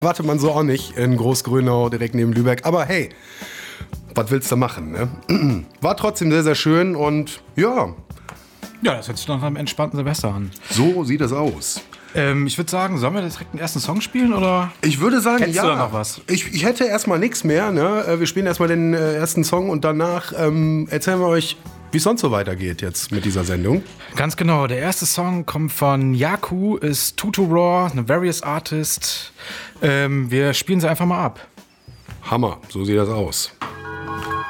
Wartet man so auch nicht in Großgrünau, direkt neben Lübeck. Aber hey, was willst du machen, ne? War trotzdem sehr, sehr schön und ja. Ja, das hört sich nach einem entspannten Silvester an. So sieht es aus. Ich würde sagen, sollen wir direkt den ersten Song spielen, oder? Ich würde sagen, Hättest ja. du da noch was? Ich hätte erstmal nichts mehr, ne? Wir spielen erstmal den ersten Song und danach erzählen wir euch, wie es sonst so weitergeht jetzt mit dieser Sendung. Ganz genau, der erste Song kommt von Yaku, ist Tutu Raw, eine Various Artist. Wir spielen sie einfach mal ab. Hammer, so sieht das aus.